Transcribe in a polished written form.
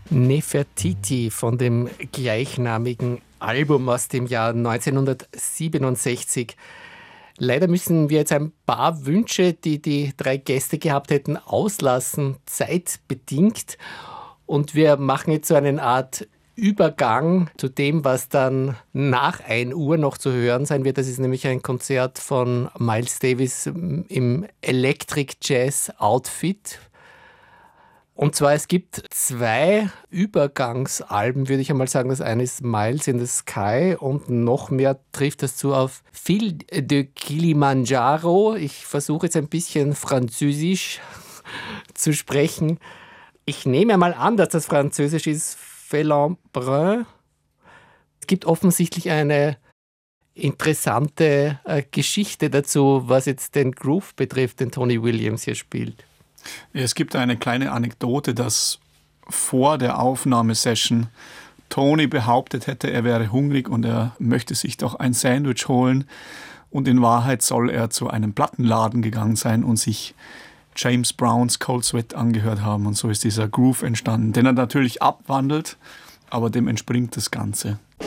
Nefertiti von dem gleichnamigen Album aus dem Jahr 1967. Leider müssen wir jetzt ein paar Wünsche, die die drei Gäste gehabt hätten, auslassen, zeitbedingt. Und wir machen jetzt so eine Art Übergang zu dem, was dann nach 1 Uhr noch zu hören sein wird. Das ist nämlich ein Konzert von Miles Davis im Electric Jazz Outfit. Und zwar, es gibt 2 Übergangsalben, würde ich einmal sagen. Das eine ist Miles in the Sky und noch mehr trifft das zu auf Fil de Kilimanjaro. Ich versuche jetzt ein bisschen Französisch zu sprechen. Ich nehme mal an, dass das Französisch ist Félin Brun. Es gibt offensichtlich eine interessante Geschichte dazu, was jetzt den Groove betrifft, den Tony Williams hier spielt. Es gibt eine kleine Anekdote, dass vor der Aufnahmesession Tony behauptet hätte, er wäre hungrig und er möchte sich doch ein Sandwich holen. Und in Wahrheit soll er zu einem Plattenladen gegangen sein und sich James Browns Cold Sweat angehört haben. Und so ist dieser Groove entstanden, den er natürlich abwandelt, aber dem entspringt das Ganze.